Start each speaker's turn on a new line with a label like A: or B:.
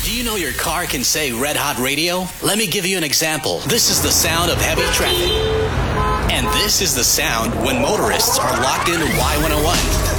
A: Do you know your car can say Red Hot Radio? Let me give you an example. This is the sound of heavy traffic. And this is the sound when motorists are locked into Y101.